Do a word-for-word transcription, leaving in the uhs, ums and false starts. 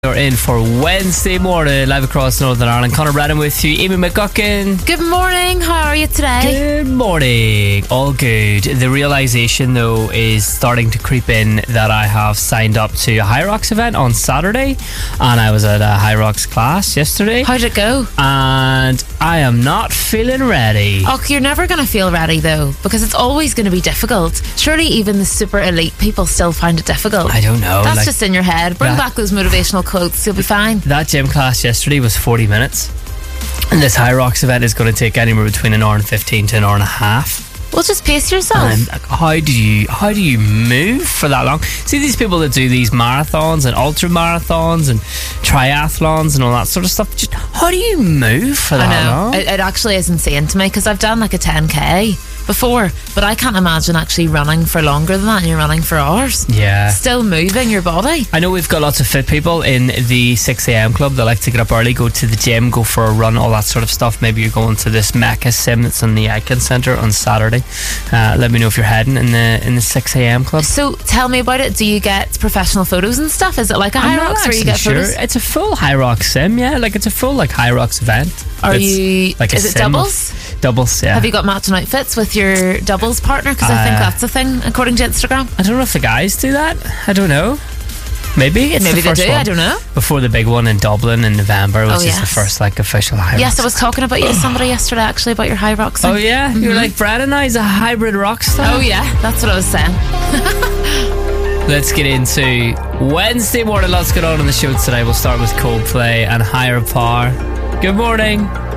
You're in for Wednesday morning, live across Northern Ireland. Conor Brennan with you, Amy McGuckin. Good morning, how are you today? Good morning, all good. The realisation though is starting to creep in that I have signed up to a High Rocks event on Saturday, and I was at a High Rocks class yesterday. How'd it go? And I am not feeling ready. Oh, you're never going to feel ready though, because it's always going to be difficult. Surely even the super elite people still find it difficult. I don't know. That's like, just in your head. Bring that, back those motivational quotes, you'll be fine. That gym class yesterday was forty minutes, and this High Rocks event is going to take anywhere between an hour and fifteen to an hour and a half. Well, just pace yourself. And like, how do you how do you move for that long? See these people that do these marathons and ultra marathons and triathlons and all that sort of stuff. Just how do you move for that I know. long? It, it actually is insane to me, because I've done like a ten K before, but I can't imagine actually running for longer than that, and you're running for hours. Yeah. Still moving your body. I know we've got lots of fit people in the six a.m. club that like to get up early, go to the gym, go for a run, all that sort of stuff. Maybe you're going to this Mecca Sim that's in the Icon Centre on Saturday. Uh, let me know if you're heading in the in the six a.m. club. So tell me about it. Do you get professional photos and stuff? Is it like a High Rocks where you get sure. photos? It's a full High Rocks Sim, yeah. Like it's a full like High Rocks event. Are it's you? Like is it doubles? Doubles, yeah. Have you got matching outfits with your doubles partner? Because I think Uh, that's a thing according to Instagram. I don't know if the guys do that. I don't know. Maybe it's Maybe the they first do. one I don't know. before the big one in Dublin in November, which Oh, is yes. the first like official High Yes, Rocks. I was talking about you to somebody yesterday actually about your High Rocks thing. Oh yeah, Mm-hmm. you're like Brad and I is a hybrid rock star. Oh yeah, that's what I was saying. Let's get into Wednesday morning. Lots going on in the show today. We'll start with Coldplay and Higher Power. Good morning.